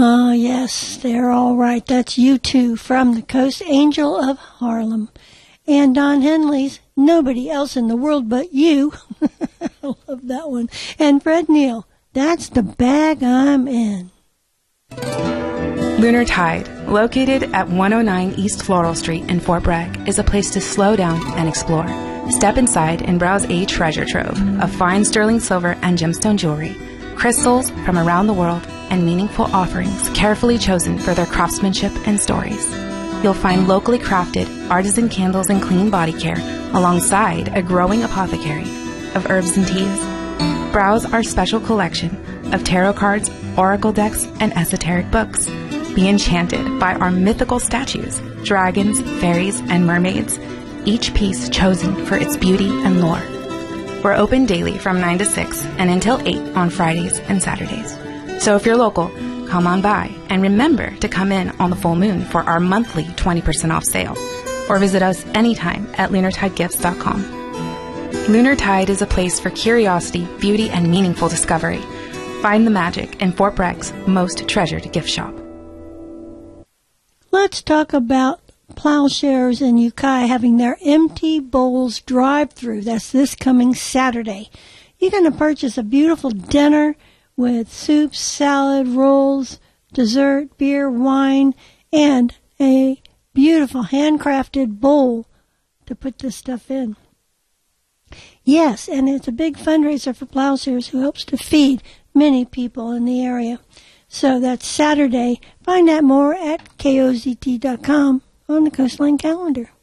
Oh, yes, they're all right. That's U2 from the Coast Angel of Harlem. And Don Henley's Nobody Else in the World But You. I love that one. And Fred Neil, That's the Bag I'm In. Lunar Tide, located at 109 East Floral Street in Fort Bragg, is a place to slow down and explore. Step inside and browse a treasure trove of fine sterling silver and gemstone jewelry, crystals from around the world, and meaningful offerings carefully chosen for their craftsmanship and stories. You'll find locally crafted artisan candles and clean body care alongside a growing apothecary of herbs and teas. Browse our special collection of tarot cards, oracle decks, and esoteric books. Be enchanted by our mythical statues, dragons, fairies, and mermaids, each piece chosen for its beauty and lore. We're open daily from 9 to 6 and until 8 on Fridays and Saturdays. So if you're local, come on by and remember to come in on the full moon for our monthly 20% off sale, or visit us anytime at lunartidegifts.com. Lunar Tide is a place for curiosity, beauty, and meaningful discovery. Find the magic in Fort Bragg's most treasured gift shop. Let's talk about Plowshares in Ukiah having their Empty Bowls drive-through. That's this coming Saturday. You're going to purchase a beautiful dinner with soup, salad, rolls, dessert, beer, wine, and a beautiful handcrafted bowl to put this stuff in. Yes, and it's a big fundraiser for Plowshares, who helps to feed many people in the area. So that's Saturday. Find out more at kozt.com on the Coastline calendar.